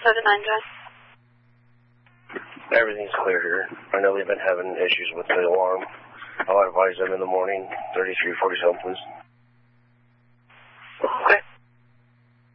779, John. Everything's clear here. I know they've been having issues with the alarm. I'll advise them in the morning, 3347, please.